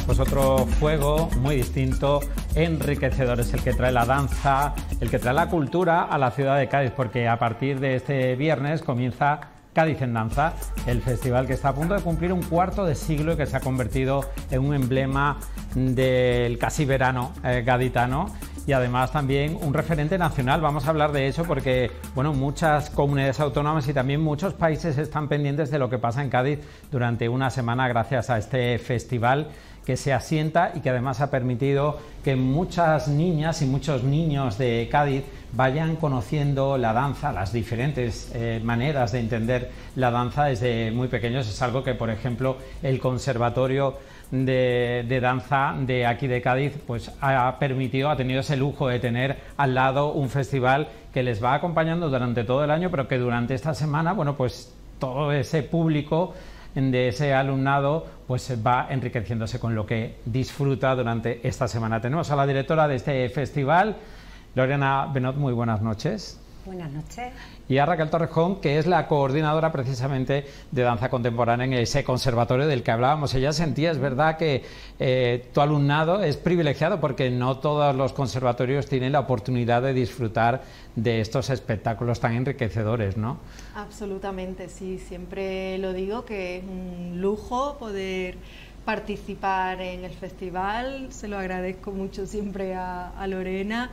Pues otro juego muy distinto, enriquecedor, es el que trae la danza, el que trae la cultura a la ciudad de Cádiz, porque a partir de este viernes comienza Cádiz en Danza, el festival que está a punto de cumplir un cuarto de siglo y que se ha convertido en un emblema del casi verano gaditano y además también un referente nacional. Vamos a hablar de eso porque bueno, muchas comunidades autónomas y también muchos países están pendientes de lo que pasa en Cádiz durante una semana gracias a este festival que se asienta y que además ha permitido que muchas niñas y muchos niños de Cádiz vayan conociendo la danza, las diferentes maneras de entender la danza desde muy pequeños. Es algo que, por ejemplo, el Conservatorio de Danza de aquí de Cádiz pues ha tenido ese lujo de tener al lado un festival que les va acompañando durante todo el año, pero que durante esta semana, bueno, pues todo ese público de ese alumnado pues va enriqueciéndose con lo que disfruta durante esta semana. Tenemos a la directora de este festival, Lorena Benot. Muy buenas noches. Buenas noches. Y a Raquel Torrejón, que es la coordinadora precisamente de danza contemporánea en ese conservatorio del que hablábamos. Ella sentía, es verdad, que tu alumnado es privilegiado porque no todos los conservatorios tienen la oportunidad de disfrutar de estos espectáculos tan enriquecedores, ¿no? Absolutamente, sí. Siempre lo digo que es un lujo poder participar en el festival. Se lo agradezco mucho siempre a Lorena.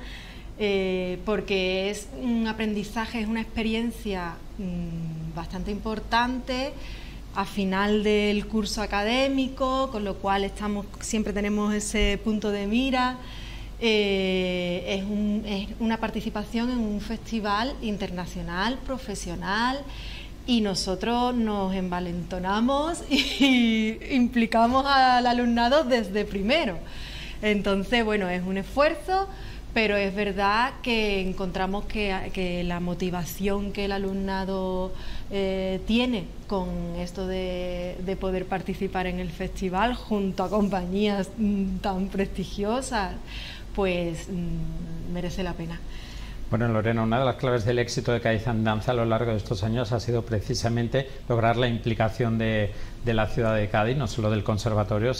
Porque es un aprendizaje, es una experiencia bastante importante a final del curso académico, con lo cual siempre tenemos ese punto de mira. Es una participación en un festival internacional, profesional, y nosotros nos envalentonamos y implicamos al alumnado desde primero. Entonces, bueno, es un esfuerzo, pero es verdad que encontramos que la motivación que el alumnado tiene con esto de poder participar en el festival junto a compañías tan prestigiosas, pues merece la pena. Bueno, Lorena, una de las claves del éxito de Cádiz en Danza a lo largo de estos años ha sido precisamente lograr la implicación de la ciudad de Cádiz, no solo del conservatorio,